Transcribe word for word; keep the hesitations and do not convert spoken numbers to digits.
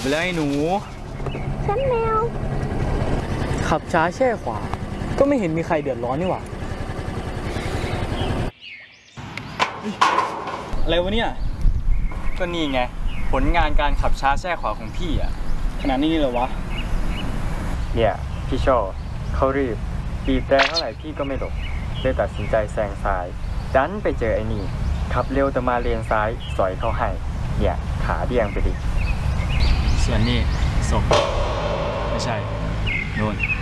ไปแล้วไอ้หนูฉันแมวขับช้าแช่ขวาก็ไม่เห็นมีใครเดือดร้อนนี่หว่าอะไรวะเนี่ยก็นี่ไงผลงานการขับช้าแช่ขวาของพี่อ่ะขนาดนี้เลยวะเนี่ยพี่โชว์เขารีบบีบแตรเท่าไหร่พี่ก็ไม่หลบเลยตัดสินใจแซงซ้ายดันไปเจอไอ้นี่ขับเร็วแต่มาเลนซ้ายสอยเขาให้เนี่ยขาเบี่ยงไปดิส่วนนี้ศพไม่ใช่โน่น